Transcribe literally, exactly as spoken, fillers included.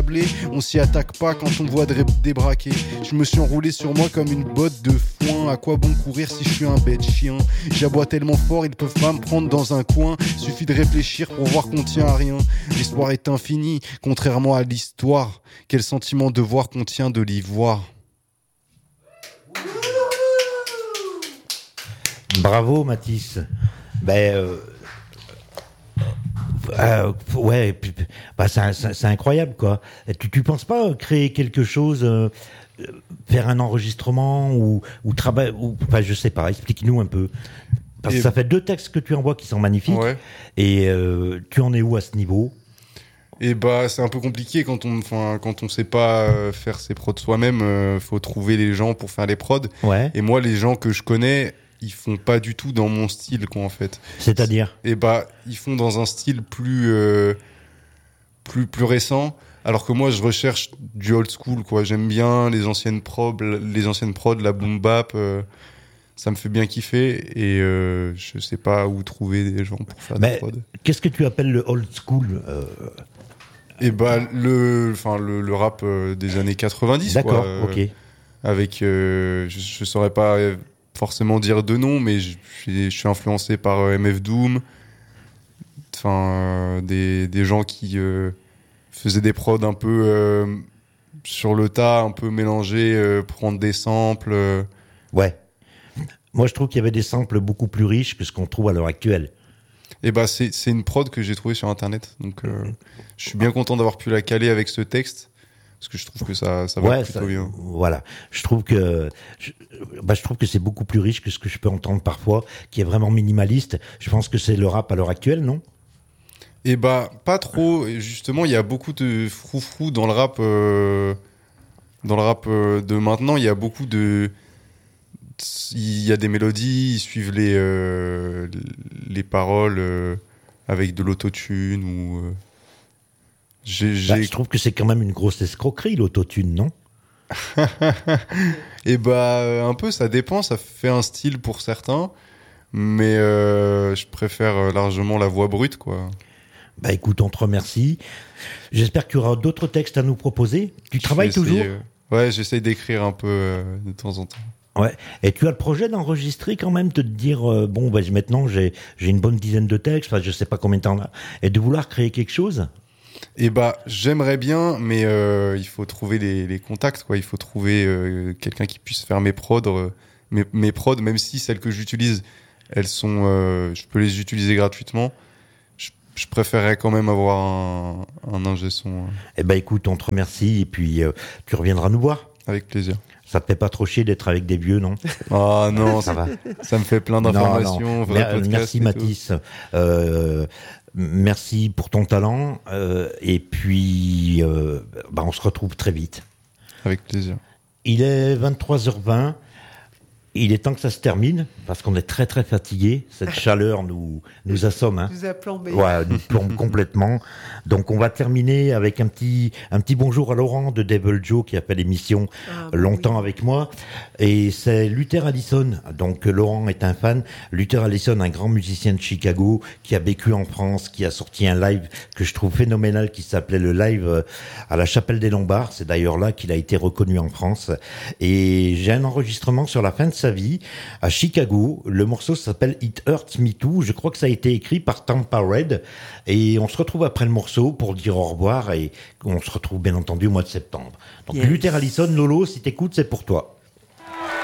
câblé, on s'y attaque pas quand on voit dé- débraquer. Je me suis enroulé sur moi comme une botte de foin. À quoi bon courir si je suis un bête chien? J'aboie tellement fort, ils peuvent pas me prendre dans un coin. Suffit de réfléchir pour voir qu'on tient à rien. L'histoire est infinie, contrairement à l'histoire. Quel sentiment de voir qu'on tient de l'ivoire. Bravo Mathis. Ben euh, euh, ouais, bah, c'est, c'est, c'est incroyable quoi. Tu tu penses pas créer quelque chose, euh, faire un enregistrement ou ou travailler, ou enfin je sais pas. Explique-nous un peu. Parce que Et ça fait deux textes que tu envoies qui sont magnifiques. Ouais. Et euh, tu en es où à ce niveau? Et bah c'est un peu compliqué quand on, enfin quand on sait pas euh, faire ses prods soi-même. Euh, faut trouver les gens pour faire les prods. Ouais. Et moi, les gens que je connais, ils font pas du tout dans mon style, quoi, en fait. C'est-à-dire? Et bah, ils font dans un style plus, euh, plus, plus récent. Alors que moi, je recherche du old school, quoi. J'aime bien les anciennes prods, les anciennes prods, la boom bap. Euh, ça me fait bien kiffer. Et euh, je sais pas où trouver des gens pour faire Mais des prods. qu'est-ce que tu appelles le old school? euh... Et bah, le, enfin, le, le rap euh, des années quatre-vingt-dix, D'accord, quoi. Euh, ok. Avec, euh, je, je saurais pas forcément dire de nom, mais je, je suis, je suis influencé par euh, M F Doom, enfin euh, des, des gens qui euh, faisaient des prods un peu euh, sur le tas, un peu mélangés, euh, prendre des samples. Euh. Ouais. Moi, je trouve qu'il y avait des samples beaucoup plus riches que ce qu'on trouve à l'heure actuelle. Et bah c'est c'est une prod que j'ai trouvée sur internet, donc euh, je suis bien content d'avoir pu la caler avec ce texte. Parce que je trouve que ça, ça va ouais, plutôt ça, bien. Voilà. Je trouve que, je, bah, je trouve que c'est beaucoup plus riche que ce que je peux entendre parfois, qui est vraiment minimaliste. Je pense que c'est le rap à l'heure actuelle, non? Et bah, pas trop. Et justement, il y a beaucoup de froufrou dans le rap, euh, dans le rap euh, de maintenant. Il y a beaucoup de, il y a des mélodies, ils suivent les, euh, les paroles euh, avec de l'autotune ou. Euh, J'ai, j'ai... Bah, je trouve que c'est quand même une grosse escroquerie, l'autotune, non? Et bah, un peu, ça dépend. Ça fait un style pour certains, mais euh, je préfère largement la voix brute, quoi. Bah écoute, on te remercie. J'espère que tu auras d'autres textes à nous proposer. Tu travailles toujours? euh... Ouais, j'essaye d'écrire un peu euh, de temps en temps. Ouais. Et tu as le projet d'enregistrer quand même, de te dire euh, bon, bah, maintenant j'ai j'ai une bonne dizaine de textes, enfin je sais pas combien de temps là, et de vouloir créer quelque chose? Et bah, j'aimerais bien, mais euh, il faut trouver les, les contacts, quoi. Il faut trouver euh, quelqu'un qui puisse faire mes prods, euh, mes, mes prods, même si celles que j'utilise, elles sont, euh, je peux les utiliser gratuitement. Je, je préférerais quand même avoir un, un ingé son. Euh. Eh ben écoute, on te remercie et puis euh, tu reviendras nous voir. Avec plaisir. Ça te fait pas trop chier d'être avec des vieux, non? Ah non, ça va. Ça me fait plein d'informations. Non, non. Vrai Mer- podcast merci et Mathis. Euh, merci pour ton talent. Euh, et puis, euh, bah, on se retrouve très vite. Avec plaisir. Il est vingt-trois heures vingt. Il est temps que ça se termine, parce qu'on est très très fatigué. Cette chaleur nous nous assomme. Hein. Nous a plombé. Ouais, nous plombe complètement. Donc on va terminer avec un petit un petit bonjour à Laurent de Devil Joe qui a fait l'émission Ah, longtemps oui. avec moi. Et c'est Luther Allison. Donc Laurent est un fan. Luther Allison, un grand musicien de Chicago qui a vécu en France, qui a sorti un live que je trouve phénoménal qui s'appelait le live à la Chapelle des Lombards. C'est d'ailleurs là qu'il a été reconnu en France. Et j'ai un enregistrement sur la fin de sa vie à Chicago. Le morceau s'appelle It Hurts Me Too. Je crois que ça a été écrit par Tampa Red. Et on se retrouve après le morceau pour dire au revoir et on se retrouve bien entendu au mois de septembre. Donc Yes. Luther Allison, Lolo, si t'écoutes, c'est pour toi.